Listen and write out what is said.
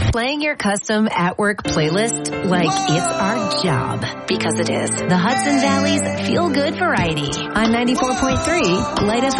Playing your custom at-work playlist like it's our job. Because it is. The Hudson Valley's feel-good variety on 94.3 Light FM.